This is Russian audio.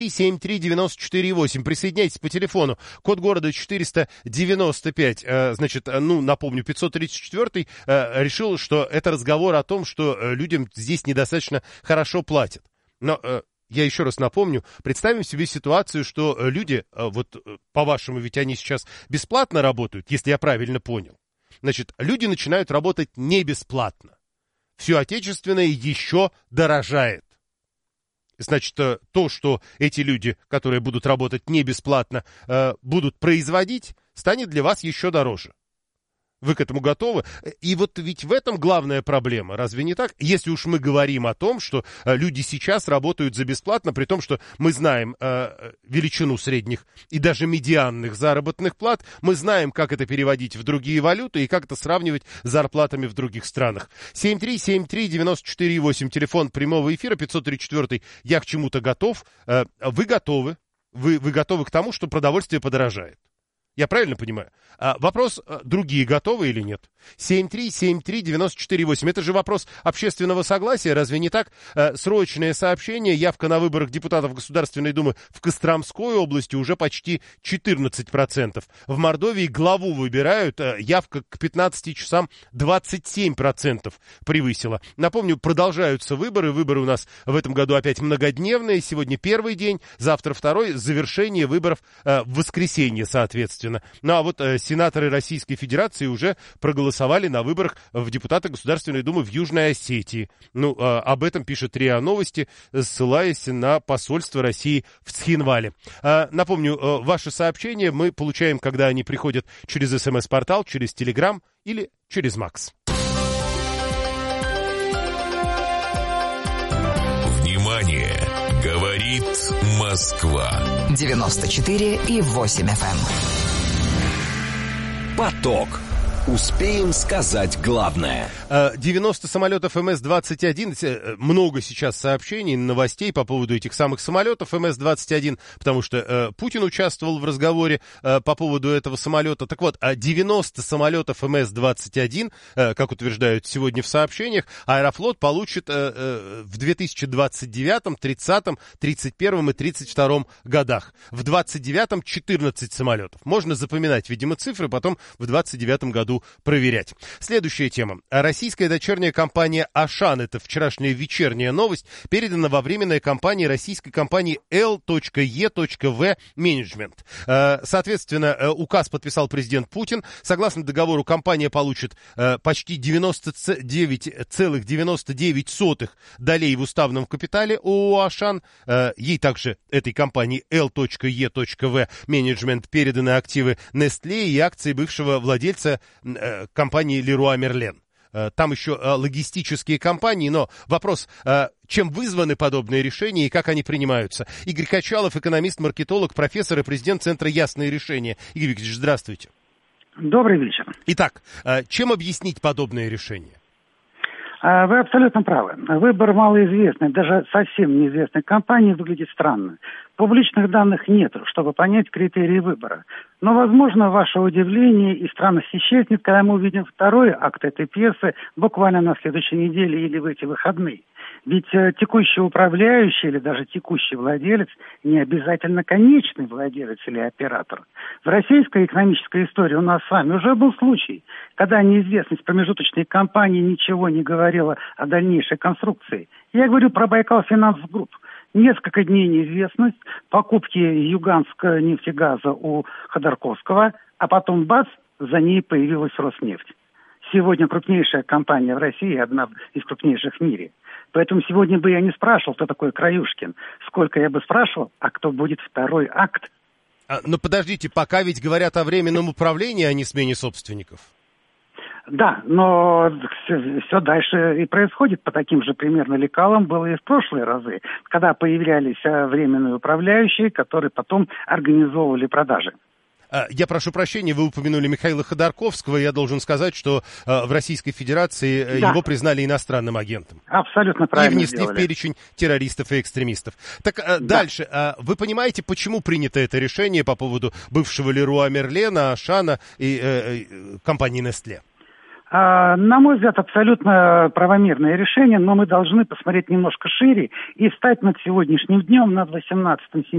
7373948. Присоединяйтесь по телефону. Код города 495. Значит, напомню, 534 решил, что это разговор о том, что людям здесь недостаточно хорошо платят. Но я еще раз напомню, представим себе ситуацию, что люди, по-вашему, ведь они сейчас бесплатно работают, если я правильно понял. Значит, люди начинают работать не бесплатно. Все отечественное еще дорожает. Значит, то, что эти люди, которые будут работать не бесплатно, будут производить, станет для вас еще дороже. Вы к этому готовы? И вот ведь в этом главная проблема, разве не так? Если уж мы говорим о том, что люди сейчас работают за бесплатно, при том, что мы знаем величину средних и даже медианных заработных плат, мы знаем, как это переводить в другие валюты и как это сравнивать с зарплатами в других странах. 7373948, телефон прямого эфира, 534. Я к чему-то готов. Вы готовы? Вы готовы к тому, что продовольствие подорожает? Я правильно понимаю? Вопрос, другие готовы или нет? 7373948. Это же вопрос общественного согласия, разве не так? Срочное сообщение. Явка на выборах депутатов Государственной Думы в Костромской области уже почти 14%. В Мордовии главу выбирают. Явка к 15 часам 27% превысила. Напомню, продолжаются выборы. Выборы у нас в этом году опять многодневные. Сегодня первый день, завтра второй. Завершение выборов в воскресенье, соответственно. Ну а вот сенаторы Российской Федерации уже проголосовали на выборах в депутаты Государственной Думы в Южной Осетии. Об этом пишет РИА Новости, ссылаясь на посольство России в Цхинвале. Напомню, ваши сообщения мы получаем, когда они приходят через СМС-портал, через Телеграм или через Макс. Внимание! Говорит Москва. 94,8 FM. Поток. Успеем сказать главное. 90 самолетов МС-21. Много сейчас сообщений, новостей по поводу этих самых самолетов МС-21, потому что Путин участвовал в разговоре по поводу этого самолета. Так вот, 90 самолетов МС-21, как утверждают сегодня в сообщениях, Аэрофлот получит в 2029, 30, 31 и 32 годах. В 29 14 самолетов. Можно запоминать, видимо, цифры, потом в 29 году проверять. Следующая тема. Российская дочерняя компания «Ашан», это вчерашняя вечерняя новость, передана во временное компании российской компании L.E.V. Management. Соответственно, указ подписал президент Путин. Согласно договору, компания получит почти 99,99 долей в уставном капитале ООО «Ашан». Ей также, этой компании L.E.V. Management, переданы активы Nestlé и акции бывшего владельца компании Leroy Merlin. Там еще логистические компании, но вопрос, чем вызваны подобные решения и как они принимаются. Игорь Качалов, экономист-маркетолог, профессор и президент Центра «Ясные решения». Игорь Викторович, здравствуйте. Добрый вечер. Итак, чем объяснить подобные решения? Вы абсолютно правы. Выбор малоизвестной, даже совсем неизвестной компании выглядит странно. Публичных данных нет, чтобы понять критерии выбора. Но, возможно, ваше удивление и странность исчезнет, когда мы увидим второй акт этой пьесы буквально на следующей неделе или в эти выходные. Ведь текущий управляющий или даже текущий владелец не обязательно конечный владелец или оператор. В российской экономической истории у нас с вами уже был случай, когда неизвестность промежуточной компании ничего не говорила о дальнейшей конструкции. Я говорю про Байкал Финанс Групп. Несколько дней неизвестность, покупки Юганского нефтегаза у Ходорковского, а потом бац, за ней появилась Роснефть. Сегодня крупнейшая компания в России, одна из крупнейших в мире. Поэтому сегодня бы я не спрашивал, кто такой Краюшкин. Сколько я бы спрашивал, а кто будет второй акт? Но подождите, пока ведь говорят о временном управлении, а не смене собственников. Да, но все дальше и происходит по таким же примерно лекалам было и в прошлые разы, когда появлялись временные управляющие, которые потом организовывали продажи. Я прошу прощения, вы упомянули Михаила Ходорковского. Я должен сказать, что в Российской Федерации его признали иностранным агентом. Абсолютно правильно. И внесли в перечень террористов и экстремистов. Так дальше. Вы понимаете, почему принято это решение по поводу бывшего Леруа Мерлена, Ашана и компании Nestlé? На мой взгляд, абсолютно правомерное решение, но мы должны посмотреть немножко шире и встать над сегодняшним днем, над 18 сентября.